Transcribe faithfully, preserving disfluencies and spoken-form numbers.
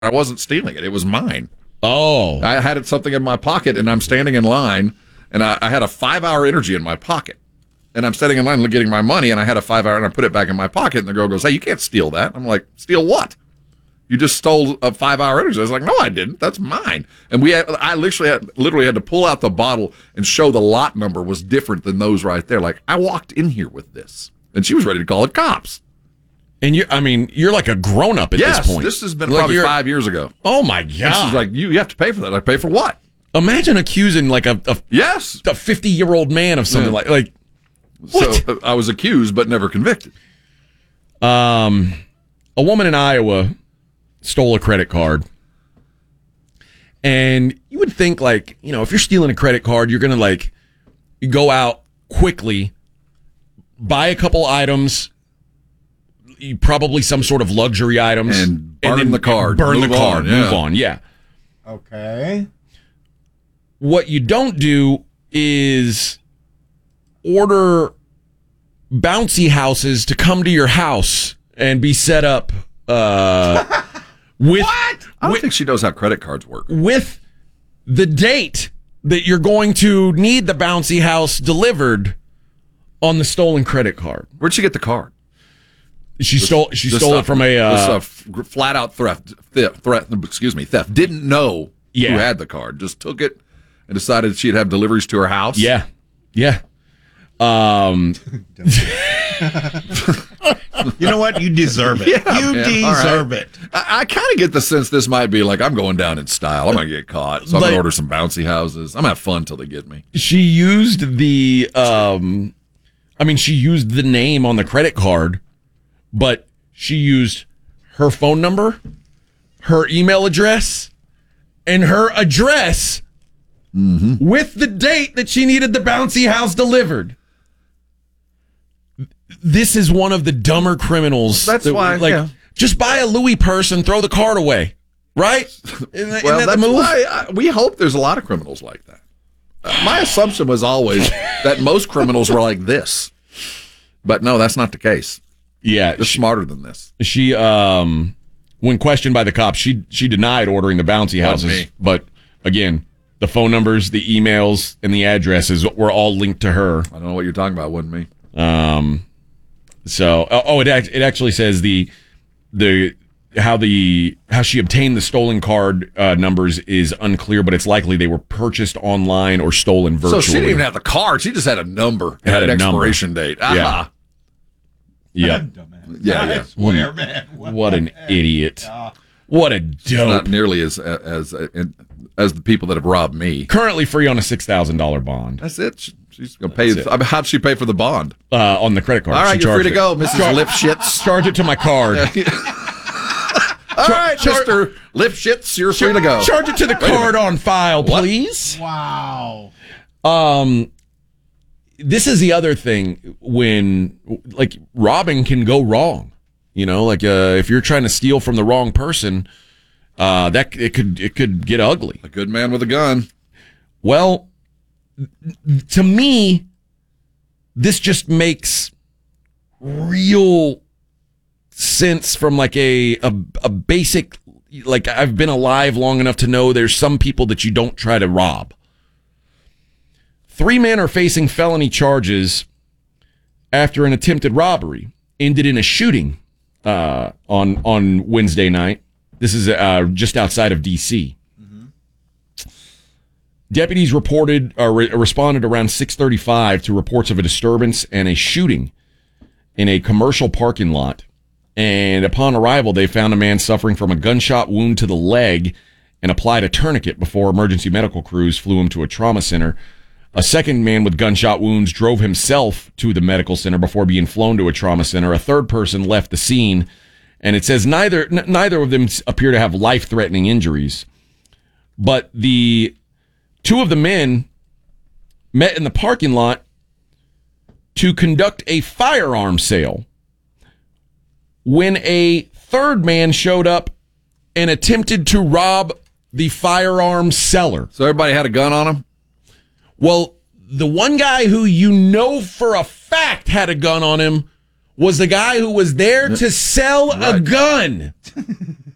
I wasn't stealing it. It was mine. Oh. I had it something in my pocket, and I'm standing in line, and I, I had a five-hour energy in my pocket. And I'm standing in line getting my money, and I had a five-hour, and I put it back in my pocket, and the girl goes, hey, you can't steal that. I'm like, steal what? You just stole a five-hour energy. I was like, no, I didn't. That's mine. And we had, I literally had, literally had to pull out the bottle and show the lot number was different than those right there. Like, I walked in here with this. And she was ready to call the cops. And you, I mean, you're like a grown-up at yes, this point. This has been like probably five years ago. Oh, my God. And she's like, you, you have to pay for that. I pay for what? Imagine accusing like a, a yes a fifty-year-old man of something yeah. like like. What? So I was accused but never convicted. Um, a woman in Iowa stole a credit card, and you would think like you know if you're stealing a credit card, you're gonna like you go out quickly, buy a couple items. Probably some sort of luxury items, and burn and then the card, burn move the card, on, yeah. move on. Yeah. Okay. What you don't do is order bouncy houses to come to your house and be set up uh, with. What? I don't with, think she knows how credit cards work. With the date that you're going to need the bouncy house delivered on the stolen credit card. Where'd she get the card? She stole. She stole it from a uh, flat out theft. Theft. Threat. Excuse me. Theft. Didn't know yeah. who had the card. Just took it and decided she'd have deliveries to her house. Yeah. Yeah. Um. You know what? You deserve it. Yeah, you man. deserve right. it. I, I kind of get the sense this might be like I'm going down in style. I'm gonna get caught, so I'm like, gonna order some bouncy houses. I'm gonna have fun till they get me. She used the. Um. I mean, she used the name on the credit card. But she used her phone number, her email address, and her address mm-hmm. with the date that she needed the bouncy house delivered. This is one of the dumber criminals. That's that, why, like, yeah. just buy a Louis purse and throw the card away, right? Isn't that, well, isn't that that's the move? why I, we hope there's a lot of criminals like that. Uh, my assumption was always that most criminals were like this, but no, that's not the case. Yeah, they're she, smarter than this. She, um, when questioned by the cops, she she denied ordering the bouncy houses. But again, the phone numbers, the emails, and the addresses were all linked to her. I don't know what you're talking about. Wasn't me. Um, so oh, it it actually says the the how the how she obtained the stolen card uh, numbers is unclear, but it's likely they were purchased online or stolen virtually. So she didn't even have the card; she just had a number, it had an a expiration number. date. Ah. Yeah. Yeah. Yeah, yeah. Swear, man. What, what an idiot. Uh, what a dope. Not nearly as as as, as the people that have robbed me. Currently free on a six thousand dollars bond. That's it. She's going to pay. I mean, how'd she pay for the bond? Uh, on the credit card. All right, she you're free to it. go, Missus Char- Lipschitz. Charge it to my card. All right, Char- Mister Lipschitz, you're free to go. Charge it to the card on file, please. What? Wow. Um... This is the other thing when, like, robbing can go wrong. You know, like uh, if you're trying to steal from the wrong person, uh, that it could it could get ugly. A good man with a gun. Well, to me, this just makes real sense from like a a, a basic. Like I've been alive long enough to know there's some people that you don't try to rob. Three men are facing felony charges after an attempted robbery ended in a shooting uh, on on Wednesday night. This is uh, just outside of D C Mm-hmm. Deputies reported uh, re- responded around six thirty-five to reports of a disturbance and a shooting in a commercial parking lot. And upon arrival, they found a man suffering from a gunshot wound to the leg and applied a tourniquet before emergency medical crews flew him to a trauma center. A second man with gunshot wounds drove himself to the medical center before being flown to a trauma center. A third person left the scene, and it says neither n- neither of them appear to have life-threatening injuries. But the two of the men met in the parking lot to conduct a firearm sale when a third man showed up and attempted to rob the firearm seller. So everybody had a gun on him? Well, the one guy who you know for a fact had a gun on him was the guy who was there to sell right. a gun.